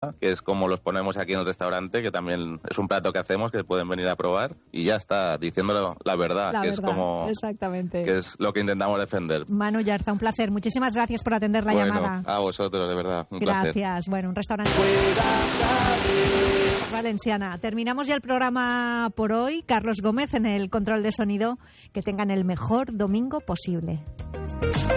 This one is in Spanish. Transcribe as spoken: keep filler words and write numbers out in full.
Valenciana, que es como los ponemos aquí en el restaurante, que también es un plato que hacemos, que pueden venir a probar, y ya está, diciéndolo la verdad, la que verdad, es como exactamente. que es lo que intentamos defender. Manu Yarza, un placer. Muchísimas gracias por atender la bueno, llamada. A vosotros, de verdad, un Gracias. placer. Bueno, un restaurante Valenciana. Terminamos ya el programa por hoy. Carlos Gómez en el control de sonido. Que tengan el mejor domingo posible.